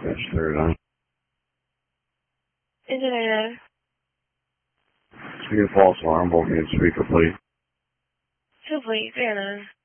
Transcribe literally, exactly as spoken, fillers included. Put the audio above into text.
Yes, third on. Engineer. Speaking false alarm, both in speaker, please. Two, please, three oh nine.